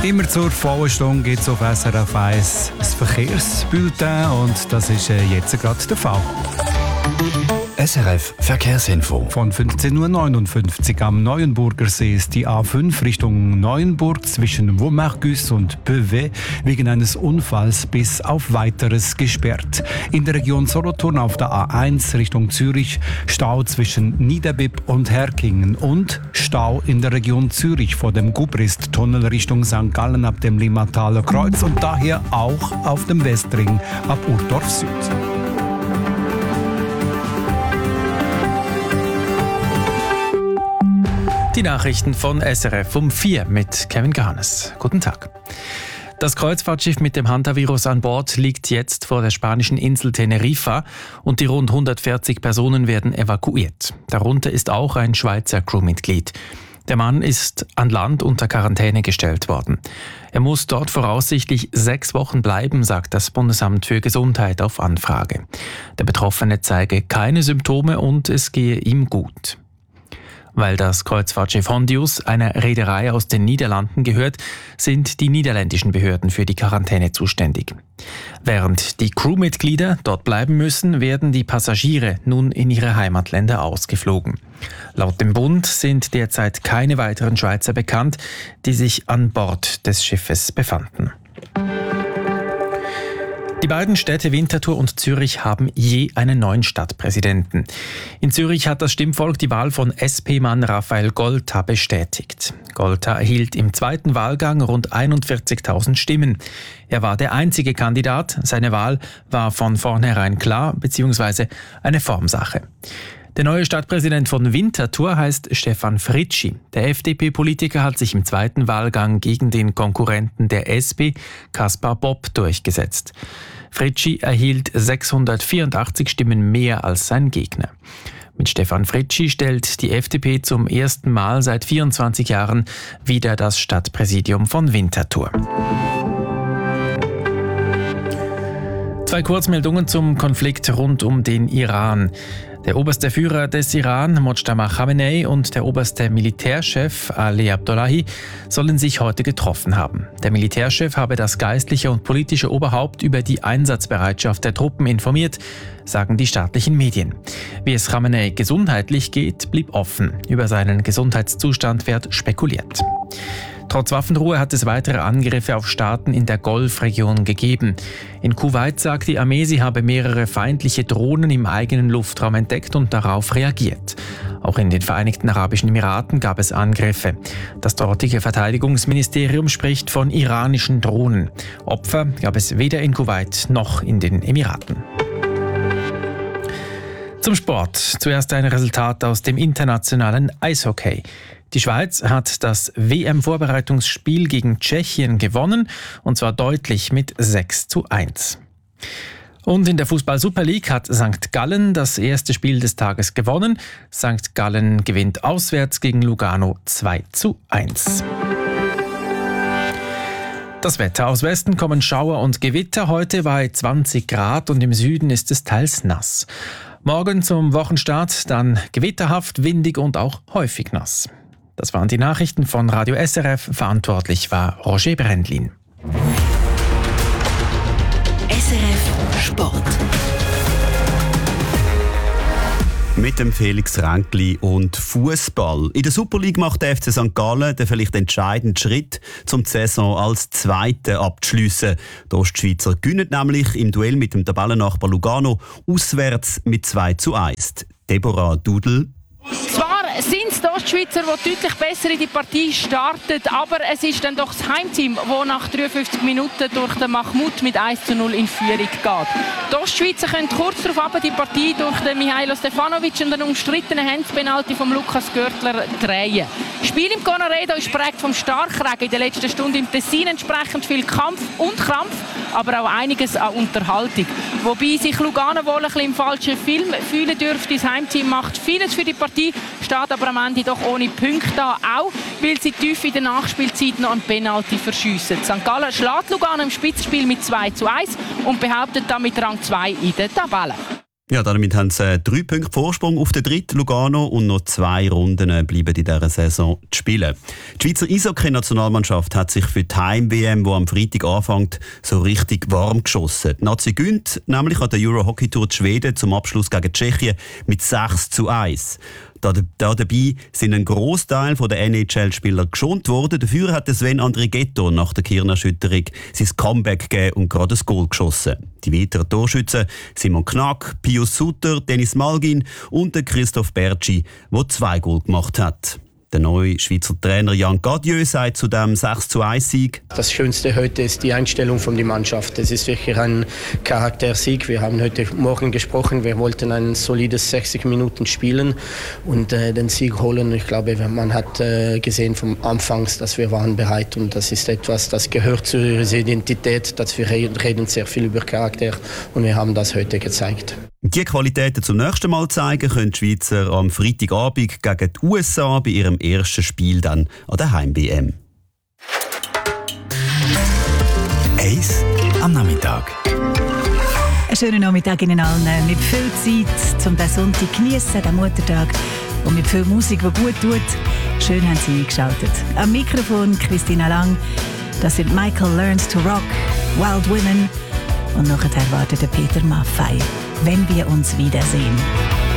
Immer zur vollen Stunde gibt es auf SRF 1 das Verkehrsbulletin und das ist jetzt gerade der Fall. SRF Verkehrsinfo. Von 15.59 Uhr am Neuenburger See ist die A5 Richtung Neuenburg zwischen Wommergus und Beauvais wegen eines Unfalls bis auf Weiteres gesperrt. In der Region Solothurn auf der A1 Richtung Zürich Stau zwischen Niederbipp und Herkingen und Stau in der Region Zürich vor dem Gubrist-Tunnel Richtung St. Gallen ab dem Limmataler Kreuz und daher auch auf dem Westring ab Urdorf Süd. Die Nachrichten von SRF um 4 mit Kevin Garnes. Guten Tag. Das Kreuzfahrtschiff mit dem Hantavirus an Bord liegt jetzt vor der spanischen Insel Teneriffa und die rund 140 Personen werden evakuiert. Darunter ist auch ein Schweizer Crewmitglied. Der Mann ist an Land unter Quarantäne gestellt worden. Er muss dort voraussichtlich 6 Wochen bleiben, sagt das Bundesamt für Gesundheit auf Anfrage. Der Betroffene zeige keine Symptome und es gehe ihm gut. Weil das Kreuzfahrtschiff Hondius einer Reederei aus den Niederlanden gehört, sind die niederländischen Behörden für die Quarantäne zuständig. Während die Crewmitglieder dort bleiben müssen, werden die Passagiere nun in ihre Heimatländer ausgeflogen. Laut dem Bund sind derzeit keine weiteren Schweizer bekannt, die sich an Bord des Schiffes befanden. Die beiden Städte Winterthur und Zürich haben je einen neuen Stadtpräsidenten. In Zürich hat das Stimmvolk die Wahl von SP-Mann Raphael Golta bestätigt. Golta erhielt im zweiten Wahlgang rund 41.000 Stimmen. Er war der einzige Kandidat. Seine Wahl war von vornherein klar bzw. eine Formsache. Der neue Stadtpräsident von Winterthur heißt Stefan Fritschi. Der FDP-Politiker hat sich im zweiten Wahlgang gegen den Konkurrenten der SP, Kaspar Bob, durchgesetzt. Fritschi erhielt 684 Stimmen mehr als sein Gegner. Mit Stefan Fritschi stellt die FDP zum ersten Mal seit 24 Jahren wieder das Stadtpräsidium von Winterthur. 2 Kurzmeldungen zum Konflikt rund um den Iran. Der oberste Führer des Iran, Mojtaba Khamenei, und der oberste Militärchef, Ali Abdullahi, sollen sich heute getroffen haben. Der Militärchef habe das geistliche und politische Oberhaupt über die Einsatzbereitschaft der Truppen informiert, sagen die staatlichen Medien. Wie es Khamenei gesundheitlich geht, blieb offen. Über seinen Gesundheitszustand wird spekuliert. Trotz Waffenruhe hat es weitere Angriffe auf Staaten in der Golfregion gegeben. In Kuwait sagt die Armee, sie habe mehrere feindliche Drohnen im eigenen Luftraum entdeckt und darauf reagiert. Auch in den Vereinigten Arabischen Emiraten gab es Angriffe. Das dortige Verteidigungsministerium spricht von iranischen Drohnen. Opfer gab es weder in Kuwait noch in den Emiraten. Zum Sport. Zuerst ein Resultat aus dem internationalen Eishockey. Die Schweiz hat das WM-Vorbereitungsspiel gegen Tschechien gewonnen, und zwar deutlich mit 6:1. Und in der Fußball-Super League hat St. Gallen das erste Spiel des Tages gewonnen. St. Gallen gewinnt auswärts gegen Lugano 2:1. Das Wetter. Aus Westen kommen Schauer und Gewitter. Heute bei 20 Grad und im Süden ist es teils nass. Morgen zum Wochenstart dann gewitterhaft, windig und auch häufig nass. Das waren die Nachrichten von Radio SRF. Verantwortlich war Roger Brendlin. SRF Sport. Mit dem Felix Ränkli und Fußball. In der Super League macht der FC St. Gallen den vielleicht entscheidenden Schritt, um die Saison als Zweiter abzuschliessen. Die Ostschweizer gewinnen nämlich im Duell mit dem Tabellennachbar Lugano auswärts mit 2:1. Deborah Dudel. Zwar sind es die Ostschweizer, die deutlich besser in die Partie starten, aber es ist dann doch das Heimteam, das nach 53 Minuten durch den Mahmoud mit 1:0 in Führung geht. Die Ostschweizer können kurz darauf die Partie durch den Mihailo Stefanovic und den umstrittenen Handspenalty von Lukas Görtler drehen. Das Spiel im Conaredo ist geprägt vom Starkregen in der letzten Stunde im Tessin, entsprechend viel Kampf und Krampf, aber auch einiges an Unterhaltung. Wobei sich Lugano wohl ein bisschen im falschen Film fühlen dürfte. Das Heimteam macht vieles für die Partie, steht aber am Ende doch ohne Punkte da, auch weil sie tief in der Nachspielzeit noch einen Penalty verschiessen. St. Gallen schlägt Lugano im Spitzenspiel mit 2:1 und behauptet damit Rang 2 in der Tabelle. Ja, damit haben sie 3 Punkte Vorsprung auf den dritten Lugano und noch 2 Runden bleiben in dieser Saison zu spielen. Die Schweizer Eishockey-Nationalmannschaft hat sich für die Heim-WM, die am Freitag anfängt, so richtig warm geschossen. Die Nazi gönnt nämlich an der Euro-Hockey-Tour Schweden zum Abschluss gegen Tschechien mit 6:1. Dabei sind ein Grossteil der NHL-Spieler geschont worden. Dafür hat Sven Andrighetto nach der Kirnerschütterung sein Comeback gegeben und gerade ein Goal geschossen. Die weiteren Torschützen Simon Knack, Pius Sutter, Dennis Malgin und Christoph Bertschi, der 2 Goal gemacht hat. Der neue Schweizer Trainer Jan Gadieu sagt zu dem 6:1-Sieg: Das Schönste heute ist die Einstellung von der Mannschaft. Es ist wirklich ein Charaktersieg. Wir haben heute Morgen gesprochen, wir wollten ein solides 60 Minuten spielen und den Sieg holen. Ich glaube, man hat gesehen vom Anfang, dass wir waren bereit, und das ist etwas, das gehört zu unserer Identität, dass wir reden sehr viel über Charakter, und wir haben das heute gezeigt. Die Qualitäten zum nächsten Mal zeigen können die Schweizer am Freitagabend gegen die USA bei ihrem ersten Spiel dann an der Heim-WM. Eis am Nachmittag. Einen schönen Nachmittag Ihnen allen. Mit viel Zeit, um den Sonntag zu geniessen, den Muttertag, und mit viel Musik, die gut tut. Schön haben Sie eingeschaltet. Am Mikrofon Christina Lang. Das sind Michael Learns to Rock, Wild Women, und nachher wartet Peter Maffay. Wenn wir uns wiedersehen.